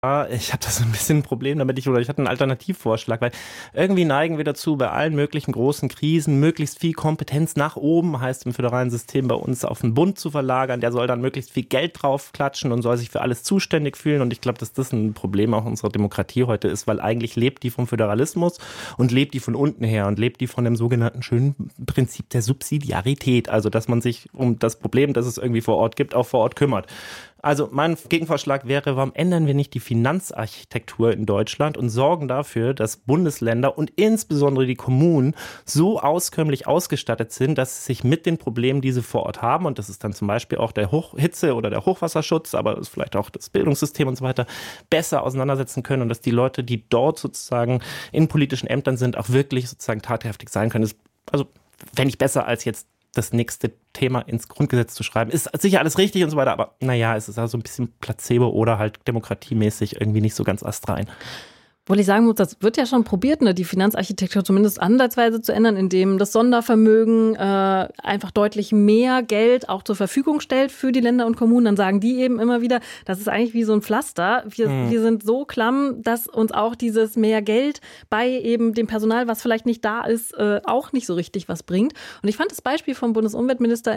Ich habe da so ein bisschen ein Problem damit, ich hatte einen Alternativvorschlag, weil irgendwie neigen wir dazu, bei allen möglichen großen Krisen möglichst viel Kompetenz nach oben, heißt im föderalen System bei uns, auf den Bund zu verlagern. Der soll dann möglichst viel Geld draufklatschen und soll sich für alles zuständig fühlen. Und ich glaube, dass das ein Problem auch unserer Demokratie heute ist, weil eigentlich lebt die vom Föderalismus und lebt die von unten her und lebt die von dem sogenannten schönen Prinzip der Subsidiarität. Also, dass man sich um das Problem, das es irgendwie vor Ort gibt, auch vor Ort kümmert. Also mein Gegenvorschlag wäre, warum ändern wir nicht die Finanzarchitektur in Deutschland und sorgen dafür, dass Bundesländer und insbesondere die Kommunen so auskömmlich ausgestattet sind, dass sie sich mit den Problemen, die sie vor Ort haben, und das ist dann zum Beispiel auch der Hitze- oder der Hochwasserschutz, aber das ist vielleicht auch das Bildungssystem und so weiter, besser auseinandersetzen können und dass die Leute, die dort sozusagen in politischen Ämtern sind, auch wirklich sozusagen tatkräftig sein können. Also fände ich besser als jetzt das nächste Thema ins Grundgesetz zu schreiben. Ist sicher alles richtig und so weiter, aber naja, es ist also ein bisschen Placebo oder halt demokratiemäßig irgendwie nicht so ganz astrein. Obwohl ich sagen muss, das wird ja schon probiert, ne, die Finanzarchitektur zumindest ansatzweise zu ändern, indem das Sondervermögen einfach deutlich mehr Geld auch zur Verfügung stellt für die Länder und Kommunen. Dann sagen die eben immer wieder, das ist eigentlich wie so ein Pflaster. Wir sind so klamm, dass uns auch dieses mehr Geld bei eben dem Personal, was vielleicht nicht da ist, auch nicht so richtig was bringt. Und ich fand das Beispiel vom Bundesumweltminister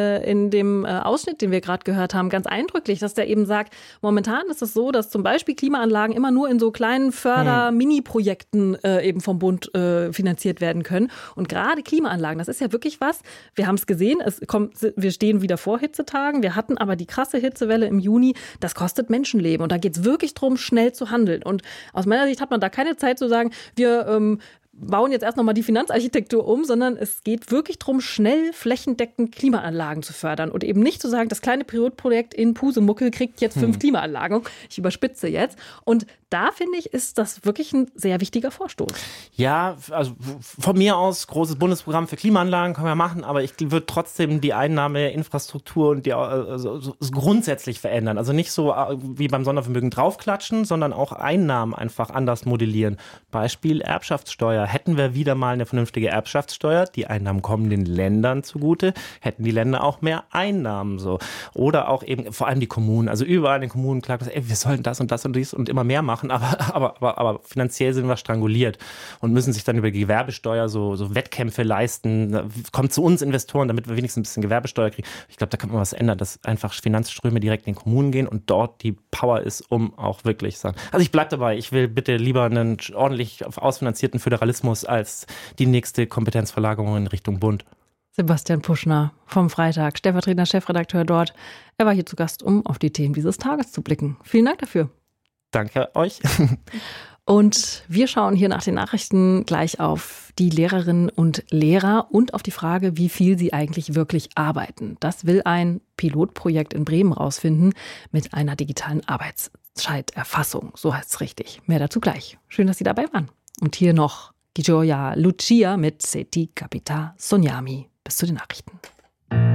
in dem Ausschnitt, den wir gerade gehört haben, ganz eindrücklich, dass der eben sagt, momentan ist es so, dass zum Beispiel Klimaanlagen immer nur in so kleinen Mini-Projekten eben vom Bund finanziert werden können. Und gerade Klimaanlagen, das ist ja wirklich was. Wir haben es gesehen, wir stehen wieder vor Hitzetagen. Wir hatten aber die krasse Hitzewelle im Juni. Das kostet Menschenleben. Und da geht es wirklich darum, schnell zu handeln. Und aus meiner Sicht hat man da keine Zeit zu sagen, wir bauen jetzt erst nochmal die Finanzarchitektur um, sondern es geht wirklich darum, schnell flächendeckend Klimaanlagen zu fördern und eben nicht zu sagen, das kleine Pilotprojekt in Pusemuckel kriegt jetzt 5 Klimaanlagen. Ich überspitze jetzt. Und da, finde ich, ist das wirklich ein sehr wichtiger Vorstoß. Ja, also von mir aus großes Bundesprogramm für Klimaanlagen können wir machen, aber ich würde trotzdem die Einnahmeinfrastruktur und die so grundsätzlich verändern. Also nicht so wie beim Sondervermögen draufklatschen, sondern auch Einnahmen einfach anders modellieren. Beispiel Erbschaftssteuer. Hätten wir wieder mal eine vernünftige Erbschaftssteuer, die Einnahmen kommen den Ländern zugute, hätten die Länder auch mehr Einnahmen so. Oder auch eben vor allem die Kommunen. Also überall in den Kommunen klagt das, wir sollen das und das und dies und immer mehr machen, aber finanziell sind wir stranguliert und müssen sich dann über die Gewerbesteuer so Wettkämpfe leisten. Kommt zu uns Investoren, damit wir wenigstens ein bisschen Gewerbesteuer kriegen. Ich glaube, da kann man was ändern, dass einfach Finanzströme direkt in den Kommunen gehen und dort die Power ist, um auch wirklich sagen. Also ich bleibe dabei, ich will bitte lieber einen ordentlich ausfinanzierten Föderalismus als die nächste Kompetenzverlagerung in Richtung Bund. Sebastian Puschner vom Freitag, stellvertretender Chefredakteur dort. Er war hier zu Gast, um auf die Themen dieses Tages zu blicken. Vielen Dank dafür. Danke euch. Und wir schauen hier nach den Nachrichten gleich auf die Lehrerinnen und Lehrer und auf die Frage, wie viel sie eigentlich wirklich arbeiten. Das will ein Pilotprojekt in Bremen rausfinden mit einer digitalen Arbeitszeiterfassung. So heißt es richtig. Mehr dazu gleich. Schön, dass Sie dabei waren. Und hier noch Gioia Lucia mit Seti Capita Sogniami. Bis zu den Nachrichten.